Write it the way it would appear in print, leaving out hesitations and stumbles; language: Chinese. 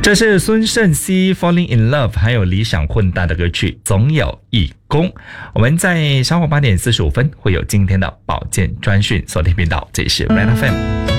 这是孙盛熙 Falling in Love 还有理想混搭的歌曲总有一功。我们在稍后8点45分会有今天的保健专讯，锁定频道，这里是 Red FM。